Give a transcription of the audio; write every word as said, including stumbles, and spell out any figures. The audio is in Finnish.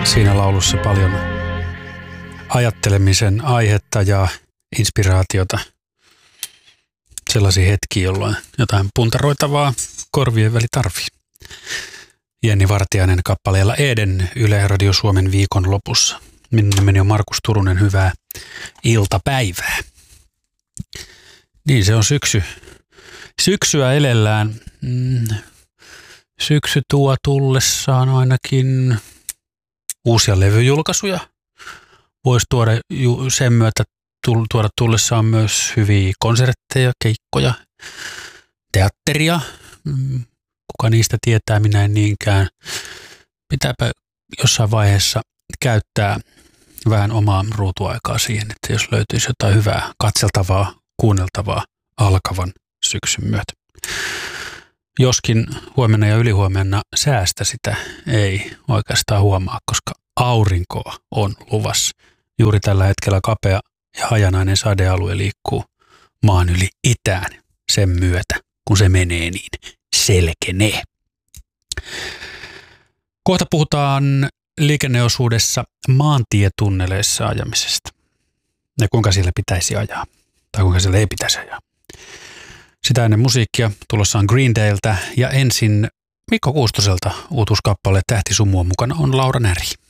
Siinä laulussa paljon ajattelemisen aihetta ja inspiraatiota. Sellaisia hetkiä, jolloin jotain puntaroitavaa korvien väli tarvii. Jenni Vartiainen kappaleella Eden Yle Radio Suomen viikon lopussa. Minne meni jo Markus Turunen, hyvää iltapäivää. Niin, se on syksy. Syksyä elellään. Mm. Syksy tuo tullessaan ainakin uusia levyjulkaisuja. Voisi tuoda sen myötä tuoda tullessaan myös hyviä konsertteja, keikkoja, teatteria. Kuka niistä tietää, minä en niinkään. Pitääpä jossain vaiheessa käyttää vähän omaa ruutuaikaa siihen, että jos löytyisi jotain hyvää katseltavaa, kuunneltavaa alkavan syksyn myötä. Joskin huomenna ja ylihuomenna säästä sitä ei oikeastaan huomaa, koska aurinkoa on luvassa. Juuri tällä hetkellä kapea ja hajanainen sadealue liikkuu maan yli itään sen myötä, kun se menee niin selkenee. Kohta puhutaan liikenneosuudessa maantietunneleissa ajamisesta ja kuinka siellä pitäisi ajaa tai kuinka siellä ei pitäisi ajaa. Sitä ennen musiikkia tulossa on Green Dayltä ja ensin Mikko Kuustoselta uutuuskappale Tähti sumua, mukana on Laura Näri.